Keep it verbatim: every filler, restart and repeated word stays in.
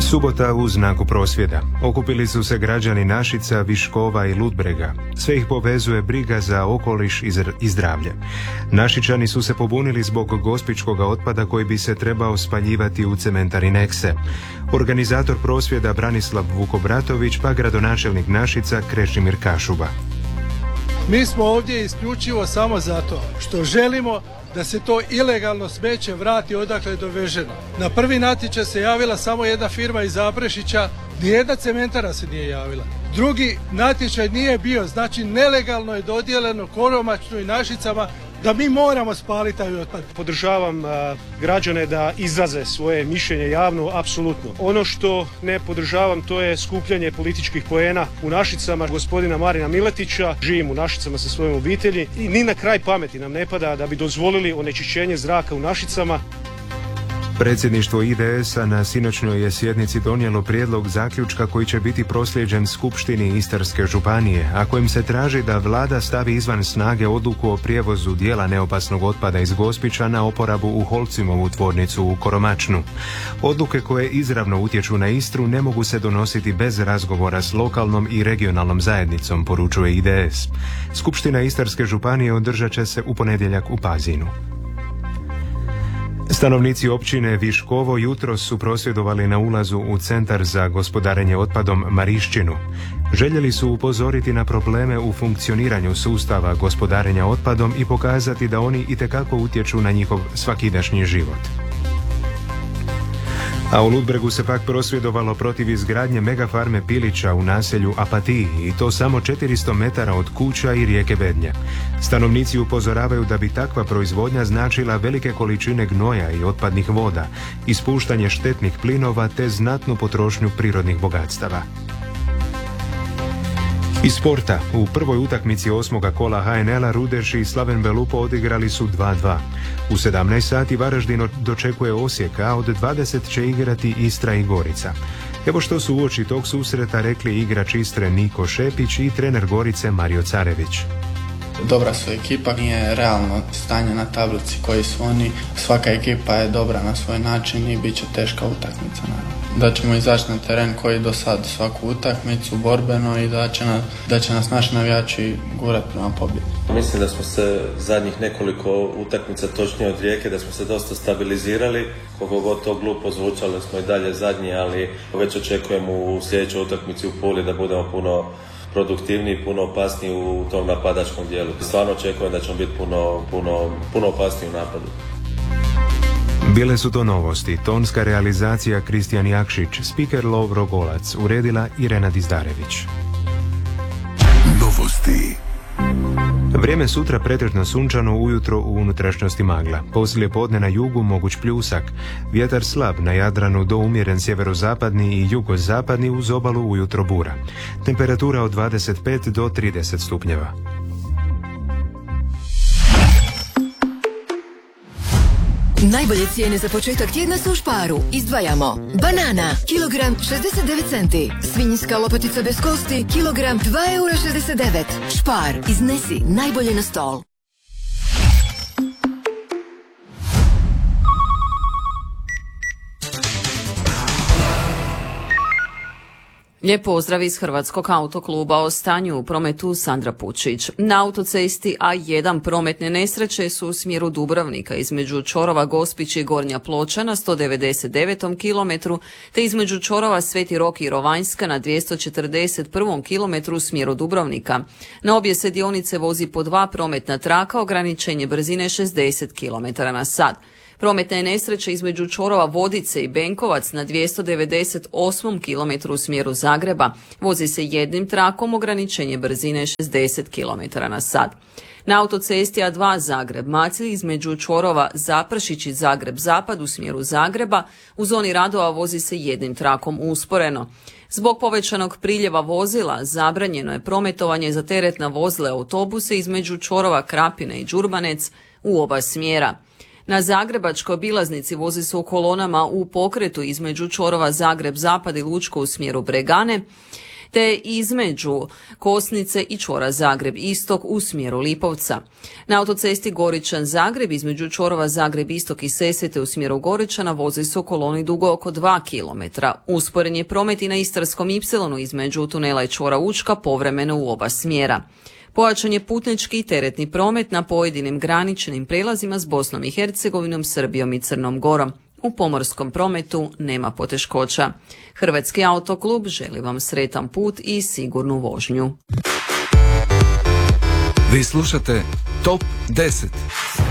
Subota u znaku prosvjeda. Okupili su se građani Našica, Viškova i Ludbrega. Sve ih povezuje briga za okoliš i zdravlje. Našičani su se pobunili zbog gospičkog otpada koji bi se trebao spaljivati u cementari Nekse. Organizator prosvjeda Branislav Vukobratović pa gradonačelnik Našica Krešimir Kašuba. Mi smo ovdje isključivo samo zato što želimo da se to ilegalno smeće vrati odakle je doveženo. Na prvi natječaj se javila samo jedna firma iz Zaprešića, nijedna cementara se nije javila. Drugi natječaj nije bio, znači nelegalno je dodijeljeno Koromačnu i Našicama da mi moramo spaliti taj otpad. Podržavam a, građane da izraze svoje mišljenje javno, apsolutno. Ono što ne podržavam to je skupljanje političkih poena u Našicama gospodina Marina Miletića. Živim u Našicama sa svojom obitelji i ni na kraj pameti nam ne pada da bi dozvolili onečišćenje zraka u Našicama. Predsjedništvo I D S-a na sinoćnoj je sjednici donijelo prijedlog zaključka koji će biti proslijeđen Skupštini Istarske županije, a kojim se traži da vlada stavi izvan snage odluku o prijevozu dijela neopasnog otpada iz Gospića na oporabu u Holcimovu tvornicu u Koromačnu. Odluke koje izravno utječu na Istru ne mogu se donositi bez razgovora s lokalnom i regionalnom zajednicom, poručuje I D S. Skupština Istarske županije održat će se u ponedjeljak u Pazinu. Stanovnici općine Viškovo jutros su prosvjedovali na ulazu u Centar za gospodarenje otpadom Marišćinu. Željeli su upozoriti na probleme u funkcioniranju sustava gospodarenja otpadom i pokazati da oni itekako utječu na njihov svakidašnji život. A u Ludbregu se pak prosvjedovalo protiv izgradnje megafarme pilića u naselju Apatiji i to samo četiristo metara od kuća i rijeke Bednje. Stanovnici upozoravaju da bi takva proizvodnja značila velike količine gnoja i otpadnih voda, ispuštanje štetnih plinova te znatnu potrošnju prirodnih bogatstava. Iz sporta, u prvoj utakmici osmoga kola H N L-a Rudeš i Slaven Belupo odigrali su dva dva. U sedamnaest sati Varaždin dočekuje Osijek, a od dvadeset će igrati Istra i Gorica. Evo što su uoči tog susreta rekli igrač Istre Niko Šepić i trener Gorice Mario Carević. Dobra su ekipa, nije realno stanje na tablici koji su oni. Svaka ekipa je dobra na svoj način i bit će teška utakmica, naravno. Da ćemo izaći na teren koji do sad svaku utakmicu borbeno i da će, na, da će nas naši navijači gurati prema pobjedi. Mislim da smo se zadnjih nekoliko utakmica, točnije od Rijeke, da smo se dosta stabilizirali. Koliko god to glupo zvučalo, smo i dalje zadnji, ali već očekujemo u sljedećoj utakmici u Puli da budemo puno produktivniji, puno opasniji u tom napadačkom dijelu. Stvarno očekujem da ćemo biti puno, puno, puno opasniji u napadu. Bile su to novosti. Tonska realizacija Kristijan Jakšić, spiker Lovro Golac, uredila Irena Dizdarević. Novosti. Vrijeme sutra pretežno sunčano, ujutro u unutrašnjosti magla. Poslije podne na jugu moguć pljusak. Vjetar slab na Jadranu do umjeren sjeverozapadni i jugozapadni, uz obalu ujutro bura. Temperatura od dvadeset pet do trideset stupnjeva. Najbolje cijene za početak tjedna su u Šparu. Izdvajamo banana, kilogram šezdeset devet centi. Svinjska lopatica bez kosti, kilogram dva eura šezdeset devet. Špar, iznesi najbolje na stol. Lijep pozdrav iz Hrvatskog autokluba. O stanju u prometu Sandra Pučić. Na autocesti A jedan prometne nesreće su u smjeru Dubrovnika između čvorova Gospić i Gornja Ploča na sto devedeset devetom kilometru te između čvorova Sveti Rok i Rovanjska na dvjesto četrdeset prvom kilometru u smjeru Dubrovnika. Na obje se dionice vozi po dva prometna traka, ograničenje brzine šezdeset kilometara na sat. Prometna je nesreća između čvorova Vodice i Benkovac na dvjesto devedeset osmom kilometru u smjeru Zagreba. Vozi se jednim trakom, ograničenje brzine šezdeset kilometara na sat. Na autocesti A dva Zagreb-Macelj između čvorova Zapršić i Zagreb-Zapad u smjeru Zagreba u zoni radova vozi se jednim trakom usporeno. Zbog povećanog priljeva vozila zabranjeno je prometovanje za teretna vozila i autobuse između čvorova Krapine i Đurbanec u oba smjera. Na zagrebačkoj obilaznici vozi se u kolonama u pokretu između čvorova Zagreb-Zapad i Lučko u smjeru Bregane. te između Kosnice i čvora Zagreb Istok u smjeru Lipovca. Na autocesti Goričan-Zagreb između čvorova Zagreb Istok i Sesvete u smjeru Goričana vozi se u koloni dugo oko dva kilometra. Usporen je promet i na Istarskom ipsilonu između tunela i čvora Učka povremeno u oba smjera. Pojačan je putnički i teretni promet na pojedinim graničnim prelazima s Bosnom i Hercegovinom, Srbijom i Crnom Gorom. U pomorskom prometu nema poteškoća. Hrvatski autoklub želi vam sretan put i sigurnu vožnju. Vi slušate Top deset.